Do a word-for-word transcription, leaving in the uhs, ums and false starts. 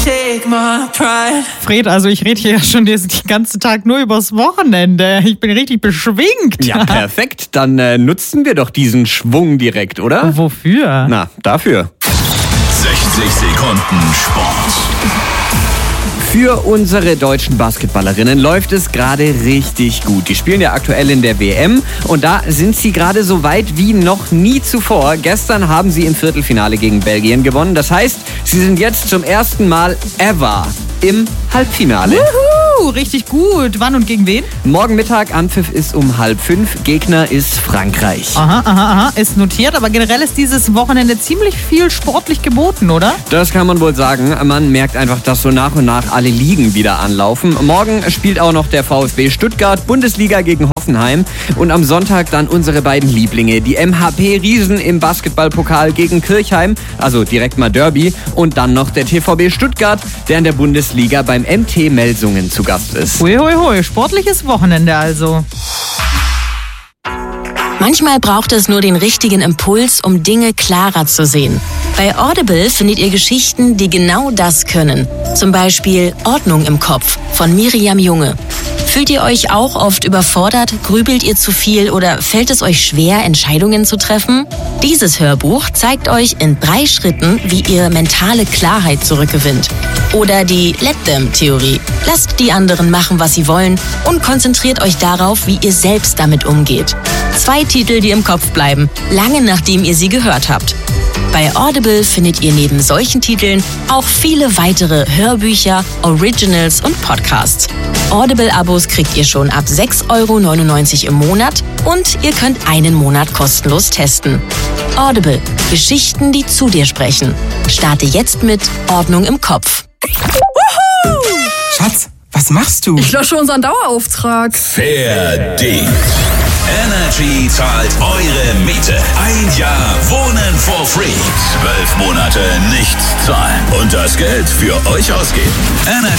take my pride. Fred, also ich rede hier ja schon den ganzen Tag nur übers Wochenende. Ich bin richtig beschwingt. Ja, perfekt. Dann äh, nutzen wir doch diesen Schwung direkt, oder? Wofür? Na, dafür. sechzig Sekunden Sport. Für unsere deutschen Basketballerinnen läuft es gerade richtig gut. Die spielen ja aktuell in der W M und da sind sie gerade so weit wie noch nie zuvor. Gestern haben sie im Viertelfinale gegen Belgien gewonnen. Das heißt, sie sind jetzt zum ersten Mal ever im Halbfinale. Wuhu, richtig gut. Wann und gegen wen? Morgen Mittag, Anpfiff ist um halb fünf. Gegner ist Frankreich. Aha, aha, aha. Ist notiert, aber generell ist dieses Wochenende ziemlich viel sportlich geboten, oder? Das kann man wohl sagen. Man merkt einfach, dass so nach und nach alle Ligen wieder anlaufen. Morgen spielt auch noch der VfB Stuttgart, Bundesliga gegen Hoffenheim. Und am Sonntag dann unsere beiden Lieblinge, die M H P Riesen im Basketballpokal gegen Kirchheim, also direkt mal Derby. Und dann noch der T V B Stuttgart, der in der Bundesliga beim M T Melsungen zu Gast ist. Hui, hui, hui. Sportliches Wochenende also. Manchmal braucht es nur den richtigen Impuls, um Dinge klarer zu sehen. Bei Audible findet ihr Geschichten, die genau das können. Zum Beispiel Ordnung im Kopf von Miriam Junge. Fühlt ihr euch auch oft überfordert? Grübelt ihr zu viel oder fällt es euch schwer, Entscheidungen zu treffen? Dieses Hörbuch zeigt euch in drei Schritten, wie ihr mentale Klarheit zurückgewinnt. Oder die Let-Them-Theorie. Lasst die anderen machen, was sie wollen und konzentriert euch darauf, wie ihr selbst damit umgeht. Zwei Titel, die im Kopf bleiben, lange nachdem ihr sie gehört habt. Bei Audible findet ihr neben solchen Titeln auch viele weitere Hörbücher, Originals und Podcasts. Audible-Abos kriegt ihr schon ab sechs Euro neunundneunzig im Monat und ihr könnt einen Monat kostenlos testen. Audible. Geschichten, die zu dir sprechen. Starte jetzt mit Ordnung im Kopf. Wuhu! Schatz, was machst du? Ich lösche unseren Dauerauftrag. Verdient. Energy zahlt eure Miete. Ein Jahr Wohnen for free. Zwölf Monate nichts zahlen. Und das Geld für euch ausgeben. Energy